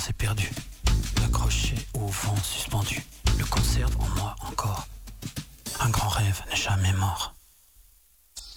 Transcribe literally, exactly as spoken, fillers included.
s'est perdu. Accroché au vent suspendu, le conserve en moi encore. Un grand rêve n'est jamais mort.